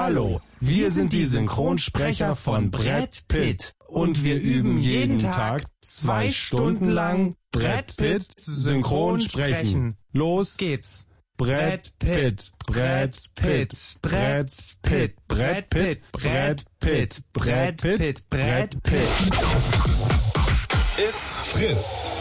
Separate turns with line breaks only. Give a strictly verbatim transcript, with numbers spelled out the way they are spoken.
Hallo, wir sind die Synchronsprecher von Brad Pitt und wir üben jeden Tag zwei Stunden lang Brad Pitt synchron sprechen. Los geht's. Brad Pitt, Brad Pitt, Brad Pitt, Brad Pitt, Brad Pitt, Brad Pitt, Brad Pitt.
It's Fritz.